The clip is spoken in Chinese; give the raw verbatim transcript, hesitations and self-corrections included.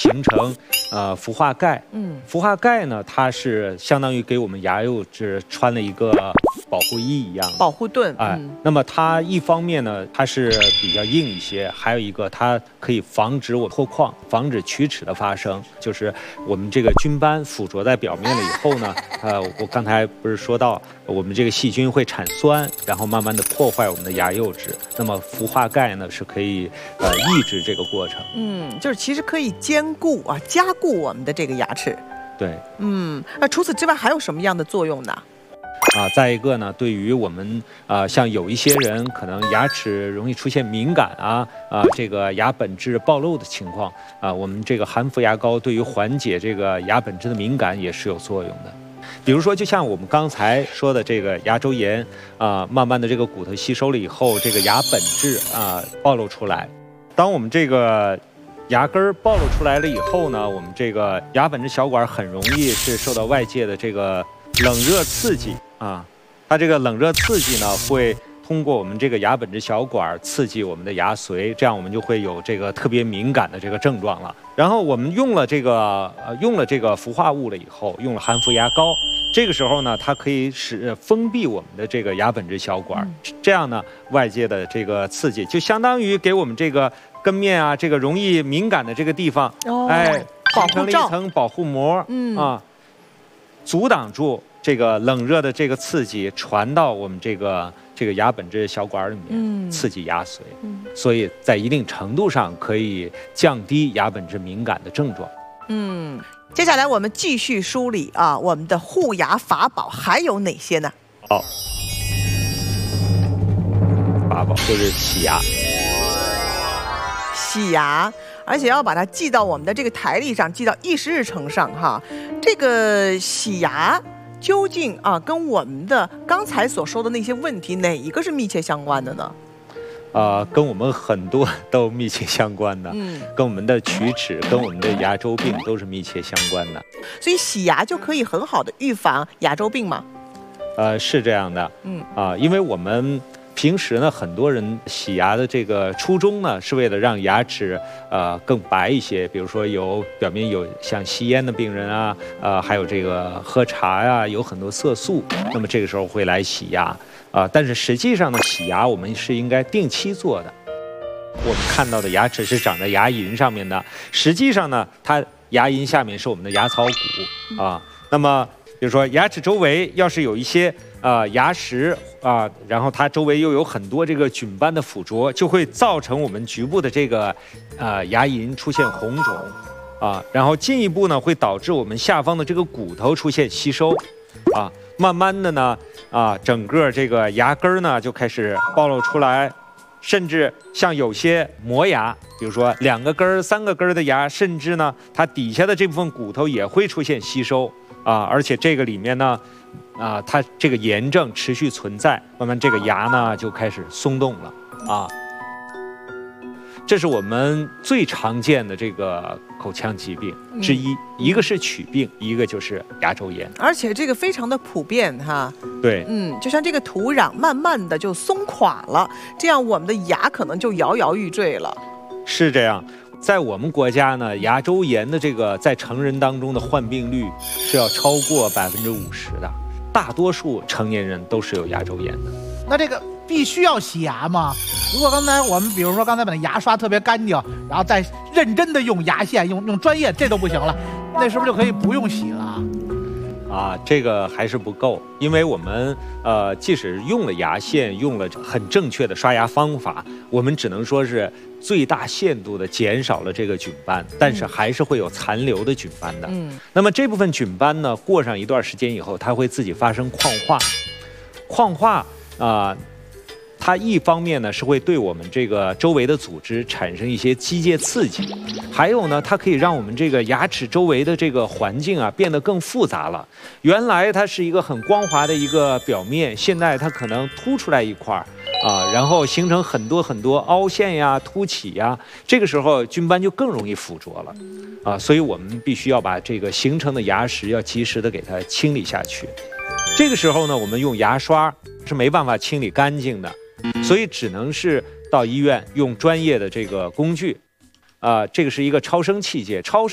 形成呃氟化钙。 嗯， 氟化钙呢，它是相当于给我们牙釉质穿了一个保护衣一样， 保护盾。 哎， 嗯、 那么它一方面呢，它是比较硬一些，还有一个它可以防止我脱矿，防止龋齿的发生。就是我们这个菌斑附着在表面了以后呢，呃，我刚才不是说到我们这个细菌会产酸，然后慢慢的破坏我们的牙釉质。那么氟化钙呢，是可以呃抑制这个过程。 嗯，就是其实可以兼顾啊，加固我们的这个牙齿。 对。 嗯，那除此之外还有什么样的作用呢？ 啊，再一个呢，对于我们啊、呃，像有一些人可能牙齿容易出现敏感啊啊，这个牙本质暴露的情况啊，我们这个含氟牙膏对于缓解这个牙本质的敏感也是有作用的。比如说，就像我们刚才说的这个牙周炎啊，慢慢的这个骨头吸收了以后，这个牙本质啊暴露出来。当我们这个牙根儿暴露出来了以后呢，我们这个牙本质小管很容易是受到外界的这个冷热刺激啊，它这个冷热刺激呢，会通过我们这个牙本质小管刺激我们的牙髓，这样我们就会有这个特别敏感的这个症状了。然后我们用了这个呃用了这个氟化物了以后，用了含氟牙膏，这个时候呢，它可以使封闭我们的这个牙本质小管，这样呢，外界的这个刺激就相当于给我们这个根面啊，这个容易敏感的这个地方， 哦、 哎， 保护形成了一层保护膜， 嗯啊，阻挡住这个冷热的这个刺激传到我们这个这个牙本质小管里面， 嗯、 刺激牙髓， 嗯、 所以在一定程度上可以降低牙本质敏感的症状。 嗯，接下来我们继续梳理啊，我们的护牙法宝还有哪些呢？ 好，法宝就是洗牙。 洗牙，而且要把它记到我们的这个台历上，记到议事日程上哈。这个洗牙究竟啊，跟我们的刚才所说的那些问题，哪一个是密切相关的呢？ 呃，跟我们很多都密切相关的， 嗯， 跟我们的龋齿、跟我们的牙周病都是密切相关的。 所以洗牙就可以很好的预防牙周病吗？ 呃，是这样的， 嗯啊、呃，因为我们平时呢，很多人洗牙的这个初衷呢，是为了让牙齿呃更白一些。比如说有表面有像吸烟的病人啊，呃，还有这个喝茶呀、啊，有很多色素，那么这个时候会来洗牙啊、呃。但是实际上呢，洗牙我们是应该定期做的。我们看到的牙齿是长在牙龈上面的，实际上呢，它牙龈下面是我们的牙槽骨啊。那么比如说牙齿周围要是有一些呃牙石啊，然后它周围又有很多这个菌斑的附着，就会造成我们局部的这个呃牙龈出现红肿啊，然后进一步呢会导致我们下方的这个骨头出现吸收啊，慢慢的呢啊整个这个牙根呢就开始暴露出来，甚至像有些磨牙，比如说两个根儿、三个根儿的牙，甚至呢它底下的这部分骨头也会出现吸收。啊，而且这个里面呢，啊，它这个炎症持续存在，慢慢这个牙呢就开始松动了啊。这是我们最常见的这个口腔疾病之一，嗯、一个是龋病，一个就是牙周炎， 而且这个非常的普遍哈。 对， 嗯，就像这个土壤慢慢的就松垮了，这样我们的牙可能就摇摇欲坠了。 是这样。在我们国家呢，牙周炎的这个在成人当中的患病率是要超过百分之五十的，大多数成年人都是有牙周炎的。 那这个必须要洗牙吗？如果刚才我们比如说刚才把那牙刷特别干净，然后再认真的用牙线，用用专业，这都不行了，那是不是就可以不用洗了？ 啊，这个还是不够，因为我们呃，即使用了牙线，用了很正确的刷牙方法，我们只能说是最大限度的减少了这个菌斑，但是还是会有残留的菌斑的。嗯，那么这部分菌斑呢，过上一段时间以后，它会自己发生矿化，矿化啊。呃它一方面呢是会对我们这个周围的组织产生一些机械刺激，还有呢，它可以让我们这个牙齿周围的这个环境啊变得更复杂了。原来它是一个很光滑的一个表面，现在它可能凸出来一块儿啊，然后形成很多很多凹陷呀、凸起呀，这个时候菌斑就更容易附着了啊，所以我们必须要把这个形成的牙石要及时的给它清理下去。这个时候呢，我们用牙刷是没办法清理干净的。所以只能是到医院用专业的这个工具，啊、呃，这个是一个超声器械，超声。